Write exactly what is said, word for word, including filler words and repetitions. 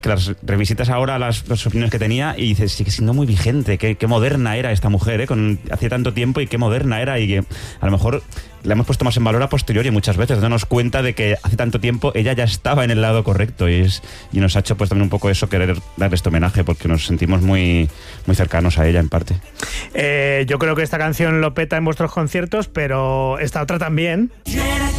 que las revisitas ahora las, las opiniones que tenía y dices, sigue siendo muy vigente, qué, qué moderna era esta mujer, ¿eh? Con, hacía tanto tiempo y qué moderna era, y que a lo mejor la hemos puesto más en valor a posteriori muchas veces, dándonos cuenta de que hace tanto tiempo ella ya estaba en el lado correcto, y, es, y nos ha hecho pues también un poco eso, querer darle este homenaje, porque nos sentimos muy, muy cercanos a ella en parte. Eh, yo creo que esta canción lo peta en vuestros conciertos, pero esta otra también.